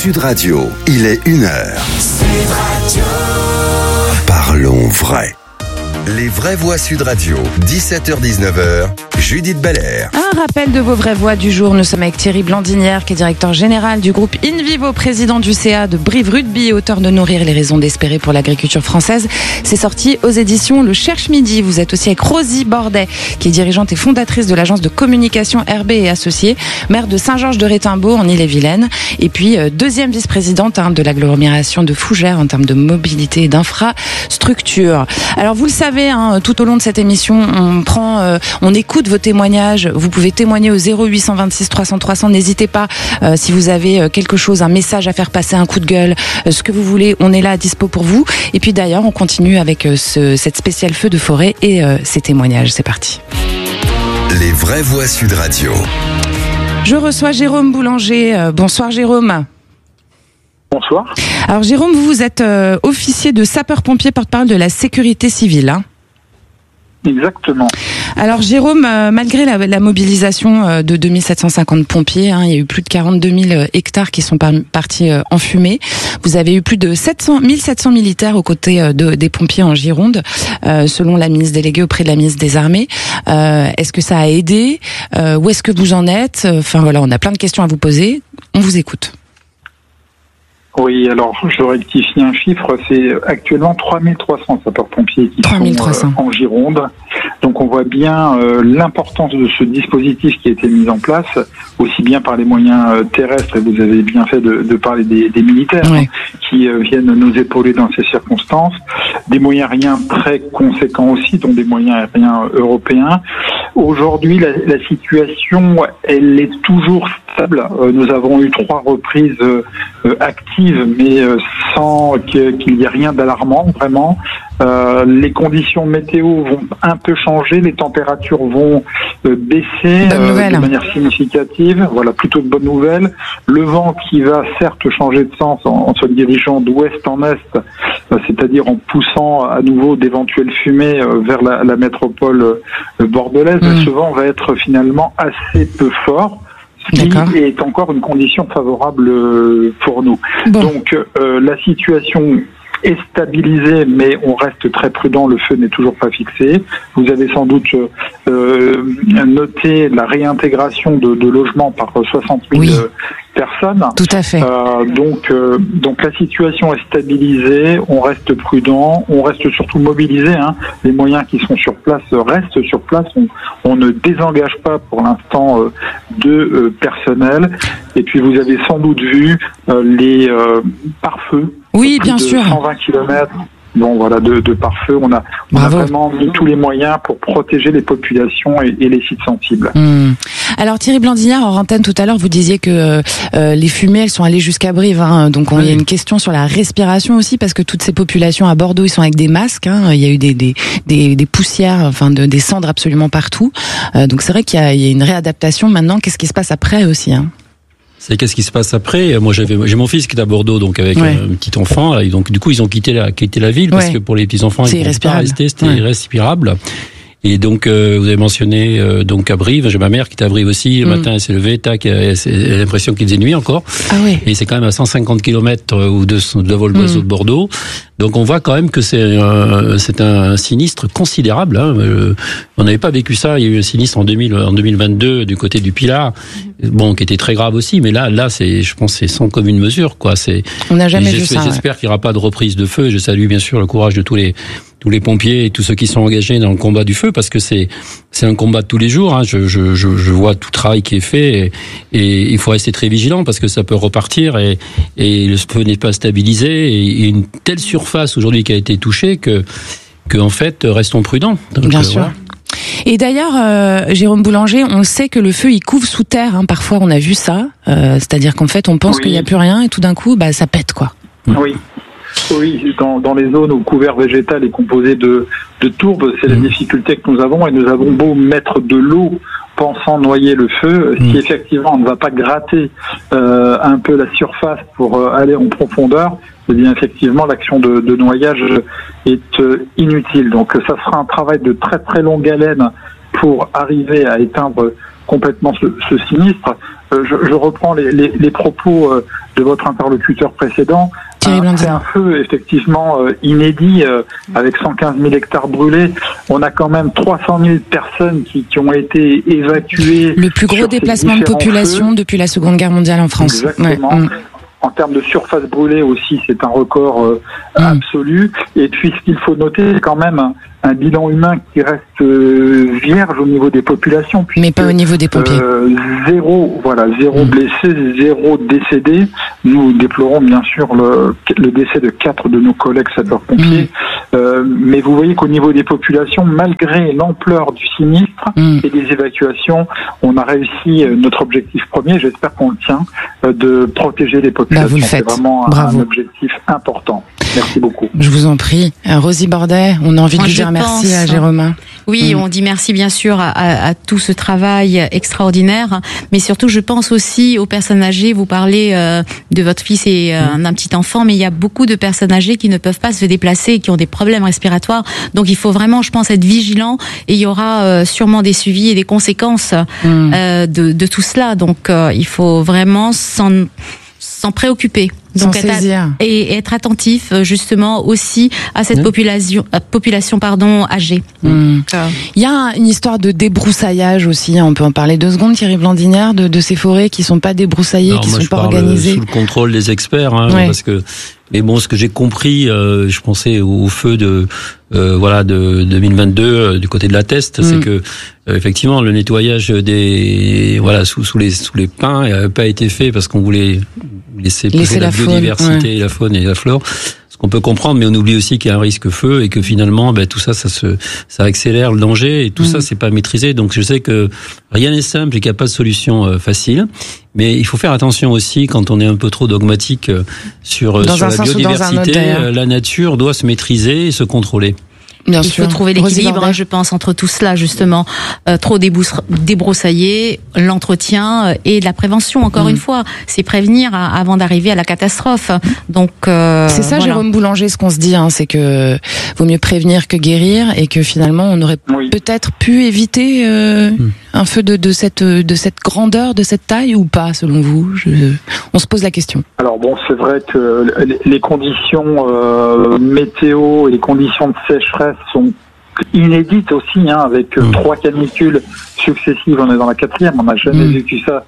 Sud Radio, il est 1h. Sud Radio. Parlons vrai. Les vraies voix Sud Radio, 17h-19h, Judith Belair. Un rappel de vos vraies voix du jour. Nous sommes avec Thierry Blandinière, qui est directeur général du groupe InVivo, président du CA de Brive Rugby et auteur de Nourrir les raisons d'espérer pour l'agriculture française. C'est sorti aux éditions Le Cherche Midi. Vous êtes aussi avec Rosie Bordet, qui est dirigeante et fondatrice de l'agence de communication RB et Associés, maire de Saint-Georges-de-Rétimbaud en Ille-et-Vilaine, et puis deuxième vice-présidente de l'agglomération de Fougères en termes de mobilité et d'infrastructure. Alors vous le savez, tout au long de cette émission, on écoute vos témoignages. Vous pouvez témoigner au 0826 300 300. N'hésitez pas si vous avez quelque chose, un message à faire passer, un coup de gueule, ce que vous voulez. On est là à dispo pour vous. Et puis d'ailleurs, on continue avec cette spéciale feu de forêt et ces témoignages. C'est parti. Les vraies voix Sud Radio. Je reçois Jérôme Boulanger. Bonsoir Jérôme. Bonsoir. Alors Jérôme, vous êtes officier de sapeur-pompier, porte-parole de la sécurité civile. Exactement. Alors Jérôme, malgré la mobilisation de 2750 pompiers, il y a eu plus de 42 000 hectares qui sont partis en fumée. vous avez eu plus de 1700 militaires aux côtés des pompiers en Gironde, selon la ministre déléguée auprès de la ministre des Armées. Est-ce que ça a aidé ? Où est-ce que vous en êtes ? Enfin voilà, on a plein de questions à vous poser. On vous écoute. Oui, alors je rectifie un chiffre, c'est actuellement 3300 sapeurs-pompiers qui sont en Gironde. Donc on voit bien l'importance de ce dispositif qui a été mis en place, aussi bien par les moyens terrestres, et vous avez bien fait de parler des militaires qui viennent nous épauler dans ces circonstances, des moyens aériens très conséquents aussi, dont des moyens aériens européens. Aujourd'hui, la situation, elle est toujours stable. Nous avons eu 3 reprises actives, mais sans qu'il y ait rien d'alarmant, vraiment. Les conditions météo vont un peu changer, les températures vont baisser de manière significative. Voilà, plutôt de bonnes nouvelles. Le vent qui va certes changer de sens en se dirigeant d'ouest en est, c'est-à-dire en poussant à nouveau d'éventuelles fumées vers la métropole bordelaise. Ce vent va être finalement assez peu fort, ce qui est encore une condition favorable pour nous. Donc la situation est stabilisé, mais on reste très prudent, le feu n'est toujours pas fixé. Vous avez sans doute noté la réintégration de logements par 60 000 personnes. Tout à fait. Donc la situation est stabilisée, on reste prudent, on reste surtout mobilisé. Les moyens qui sont sur place restent sur place. On ne désengage pas pour l'instant de personnel. Et puis vous avez sans doute vu les pare-feux. Oui, bien sûr. 120 km. Bon, voilà, de pare-feu. On a vraiment mis tous les moyens pour protéger les populations et les sites sensibles. Alors, Thierry Blandinière, en antenne tout à l'heure, vous disiez que les fumées, elles sont allées jusqu'à Brive. Donc, il y a une question sur la respiration aussi, parce que toutes ces populations à Bordeaux, ils sont avec des masques. Il y a eu des poussières, des cendres absolument partout. Donc, c'est vrai qu'il y a une réadaptation maintenant. Qu'est-ce qui se passe après aussi C'est qu'est-ce qui se passe après. Moi, j'ai mon fils qui est à Bordeaux, donc avec un petit enfant. Et donc, du coup, ils ont quitté la ville parce que pour les petits enfants, ils ne pouvaient pas rester. C'était irrespirable. Et donc, vous avez mentionné donc à Brive. J'ai ma mère qui était à Brive aussi. Le matin, elle s'est levée, tac, elle a l'impression qu'il faisait nuit encore. Et c'est quand même à 150 km ou de vol d'oiseau de Bordeaux. Donc on voit quand même que c'est un sinistre considérable. On n'avait pas vécu ça. Il y a eu un sinistre en 2022 du côté du Pilat, qui était très grave aussi. Mais là, je pense, c'est sans commune mesure, quoi. On n'a jamais vu ça. J'espère qu'il n'y aura pas de reprise de feu. Je salue bien sûr le courage de tous les pompiers et tous ceux qui sont engagés dans le combat du feu, parce que c'est un combat de tous les jours. Je vois tout travail qui est fait et il faut rester très vigilant parce que ça peut repartir et le feu n'est pas stabilisé et une telle surface aujourd'hui qui a été touchée que en fait restons prudents. Donc, bien sûr. Voilà. Et d'ailleurs, Jérôme Boulanger, on sait que le feu il couve sous terre. Parfois, on a vu ça. C'est-à-dire qu'en fait, on pense qu'il n'y a plus rien et tout d'un coup, ça pète, quoi. Oui. Oui, dans les zones où le couvert végétal est composé de tourbe, c'est la difficulté que nous avons, et nous avons beau mettre de l'eau pensant noyer le feu, si effectivement on ne va pas gratter un peu la surface pour aller en profondeur, eh bien effectivement l'action de noyage est inutile. Donc ça sera un travail de très très longue haleine pour arriver à éteindre complètement ce sinistre. Je reprends les propos de votre interlocuteur précédent. C'est un feu effectivement inédit avec 115 000 hectares brûlés. On a quand même 300 000 personnes qui ont été évacuées. Le plus gros déplacement de population depuis la Seconde Guerre mondiale en France. Exactement. Ouais. En termes de surface brûlée aussi, c'est un record absolu. Et puis, ce qu'il faut noter, c'est quand même un bilan humain qui reste vierge au niveau des populations. Mais pas au niveau des pompiers. Zéro blessé, zéro décédé. Nous déplorons bien sûr le décès de 4 de nos collègues sapeurs-pompiers. Mais vous voyez qu'au niveau des populations, malgré l'ampleur du sinistre et des évacuations, on a réussi notre objectif premier, j'espère qu'on le tient, de protéger les populations. Vous le faites. C'est vraiment un objectif important. Merci beaucoup. Je vous en prie. Rosie Bordet, on a envie de lui dire merci à Jérôme. Oui, on dit merci bien sûr à tout ce travail extraordinaire, mais surtout je pense aussi aux personnes âgées. Vous parlez de votre fils et d'un petit enfant, mais il y a beaucoup de personnes âgées qui ne peuvent pas se déplacer, qui ont des problèmes respiratoires. Donc il faut vraiment, je pense, être vigilant et il y aura sûrement des suivis et des conséquences de tout cela. Donc il faut vraiment s'en préoccuper. Donc être attentif justement aussi à cette population âgée. Il y a une histoire de débroussaillage aussi, on peut en parler 2 secondes, Thierry Blandinière, de ces forêts qui sont pas débroussaillées, qui sont pas organisées. Sous le contrôle des experts, parce que mais bon, ce que j'ai compris, je pensais au feu de 2022 du côté de la Teste, c'est que effectivement le nettoyage sous les pins n'avait pas été fait parce qu'on voulait laisser la biodiversité, la faune et la flore. Ce qu'on peut comprendre, mais on oublie aussi qu'il y a un risque feu et que finalement, tout ça accélère le danger et tout ça, c'est pas maîtrisé. Donc je sais que rien n'est simple et qu'il n'y a pas de solution facile. Mais il faut faire attention aussi quand on est un peu trop dogmatique sur la biodiversité. La nature doit se maîtriser et se contrôler. Il faut trouver l'équilibre, je pense, entre tout cela, justement. Trop débroussailler, l'entretien et la prévention, encore une fois. C'est prévenir avant d'arriver à la catastrophe. Donc, c'est ça, Jérôme Boulanger, ce qu'on se dit, c'est que vaut mieux prévenir que guérir et que finalement, on aurait peut-être pu éviter un feu de cette grandeur, de cette taille ou pas, selon vous? On se pose la question. Alors bon, c'est vrai que les conditions météo et les conditions de sécheresse sont inédites aussi, avec 3 canicules successives. On est dans la 4e, on n'a jamais vécu ça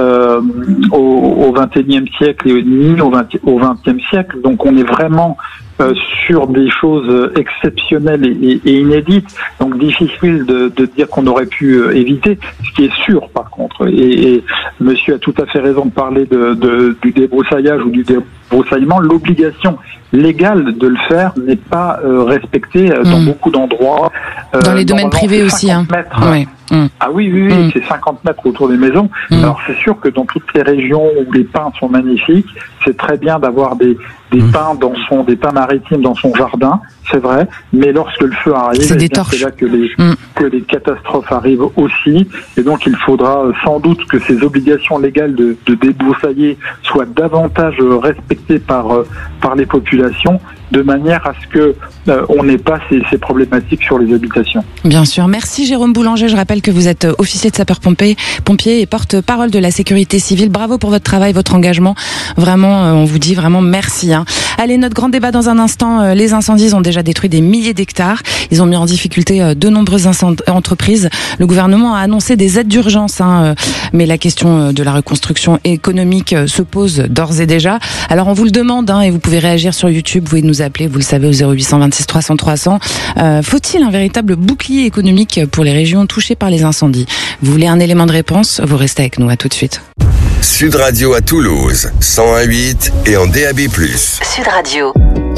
au XXIe siècle et ni au XXe siècle. Donc on est vraiment sur des choses exceptionnelles et inédites, donc difficile de dire qu'on aurait pu éviter, ce qui est sûr par contre. Et monsieur a tout à fait raison de parler du débroussaillage ou du débroussaillement. L'obligation légale de le faire n'est pas respectée dans beaucoup d'endroits. Dans les domaines privés aussi. Ah oui, c'est 50 mètres autour des maisons. Alors c'est sûr que dans toutes les régions où les pins sont magnifiques, c'est très bien d'avoir des pins maritimes dans son jardin, c'est vrai, mais lorsque le feu arrive, c'est là que les catastrophes arrivent aussi, et donc il faudra sans doute que ces obligations légales de débroussailler soient davantage respectées par les populations, de manière à ce que on n'ait pas ces problématiques sur les habitations. Bien sûr. Merci Jérôme Boulanger. Je rappelle que vous êtes officier de sapeur-pompier et porte-parole de la sécurité civile. Bravo pour votre travail, votre engagement. Vraiment, on vous dit vraiment merci. Allez, notre grand débat dans un instant. Les incendies ont déjà détruit des milliers d'hectares. Ils ont mis en difficulté de nombreuses entreprises. Le gouvernement a annoncé des aides d'urgence, mais la question de la reconstruction économique se pose d'ores et déjà. Alors on vous le demande, et vous pouvez réagir sur YouTube. Vous pouvez nous appeler, vous le savez, au 0826 300 300. Faut-il un véritable bouclier économique pour les régions touchées par les incendies? Vous voulez un élément de réponse? Vous restez avec nous. À tout de suite. Sud Radio à Toulouse, 101.8 et en DAB+. Sud Radio.